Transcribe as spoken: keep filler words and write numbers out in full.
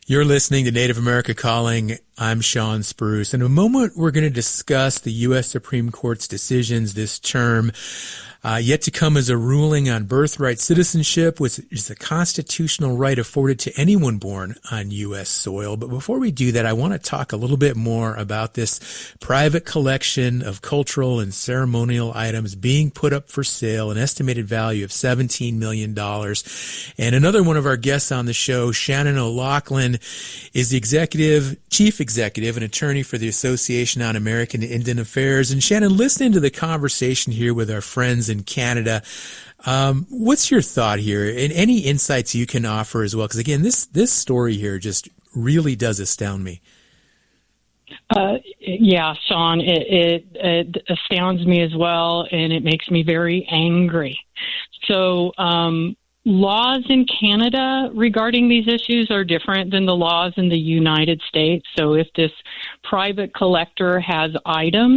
You're listening to Native America Calling. I'm Sean Spruce. In a moment, we're going to discuss the U S Supreme Court's decisions this term. Uh, yet to come is a ruling on birthright citizenship, which is a constitutional right afforded to anyone born on U S soil. But before we do that, I want to talk a little bit more about this private collection of cultural and ceremonial items being put up for sale, an estimated value of seventeen million dollars. And another one of our guests on the show, Shannon O'Loughlin, is the executive, chief executive and attorney for the Association on American Indian Affairs. And Shannon, listening to the conversation here with our friends in Canada, um, what's your thought here, and any insights you can offer as well? Because again, this this story here just really does astound me. Uh, yeah, Sean, it, it, it astounds me as well, and it makes me very angry. So, um, laws in Canada regarding these issues are different than the laws in the United States. So if this private collector has items